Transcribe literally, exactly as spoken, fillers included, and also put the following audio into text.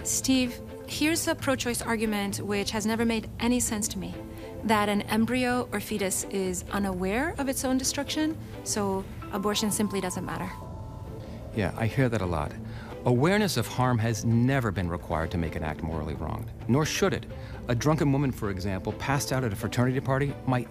Steve, here's a pro-choice argument which has never made any sense to me. That an embryo or fetus is unaware of its own destruction, so abortion simply doesn't matter. Yeah, I hear that a lot. Awareness of harm has never been required to make an act morally wrong, nor should it. A drunken woman, for example, passed out at a fraternity party might